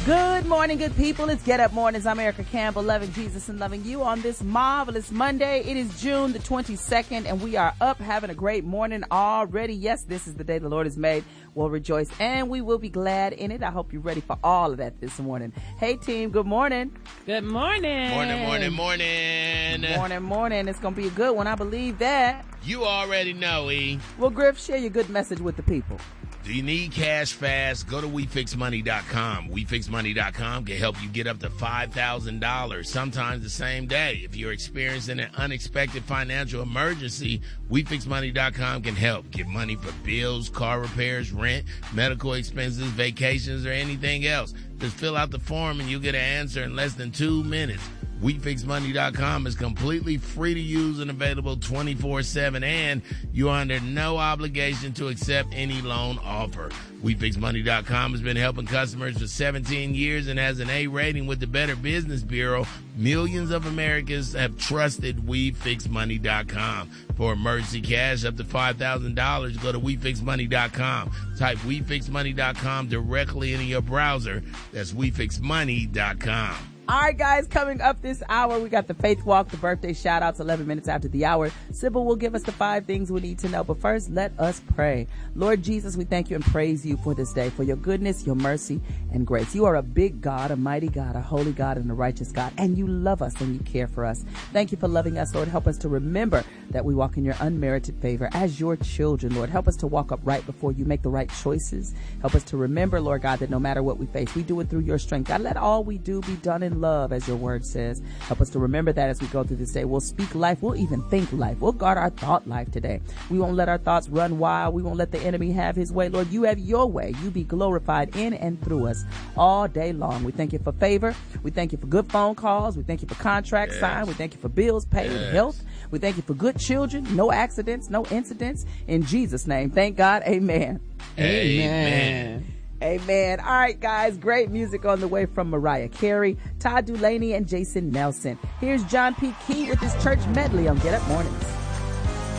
Good morning, good people. It's Get Up Mornings. I'm Erica Campbell, loving Jesus and loving you on this marvelous Monday. It is June the 22nd, and we are up having a great morning already. Yes, this is the day the Lord has made. We'll rejoice, and we will be glad in it. I hope you're ready for all of that this morning. Hey, team, good morning. Good morning. Morning. Morning. It's going to be a good one. I believe that. You already know, E. Well, Griff, share your good message with the people. Do you need cash fast? Go to WeFixMoney.com. WeFixMoney.com can help you get up to $5,000, sometimes the same day. If you're experiencing an unexpected financial emergency, WeFixMoney.com can help. Get money for bills, car repairs, rent, medical expenses, vacations, or anything else. Just fill out the form and you'll get an answer in less than 2 minutes. WeFixMoney.com is completely free to use and available 24/7, and you're under no obligation to accept any loan offer. WeFixMoney.com has been helping customers for 17 years and has an A rating with the Better Business Bureau. Millions of Americans have trusted WeFixMoney.com. For emergency cash up to $5,000, go to WeFixMoney.com. Type WeFixMoney.com directly into your browser. That's WeFixMoney.com. All right, guys, coming up this hour, we got the Faith Walk, the birthday shout-outs, 11 minutes after the hour. Sybil will give us the 5 things we need to know. But first, let us pray. Lord Jesus, we thank you and praise you for this day, for your goodness, your mercy, and grace. You are a big God, a mighty God, a holy God, and a righteous God, and you love us and you care for us. Thank you for loving us, Lord. Help us to remember that we walk in your unmerited favor as your children, Lord. Help us to walk upright before you, make the right choices. Help us to remember, Lord God, that no matter what we face, we do it through your strength. God, let all we do be done in love, as your word says. Help us to remember that as we go through this day. We'll speak life. We'll even think life. We'll guard our thought life today. We won't let our thoughts run wild. We won't let the enemy have his way. Lord, you have your way. You be glorified in and through us all day long. We thank you for favor. We thank you for good phone calls. We thank you for contracts signed. We thank you for bills paid, health. We thank you for good children, no accidents, no incidents. In Jesus' name, thank God. Amen. Amen. Amen. All right, guys, great music on the way from Mariah Carey, Todd Dulaney, and Jason Nelson. Here's John P. Key with his church medley on Get Up Mornings.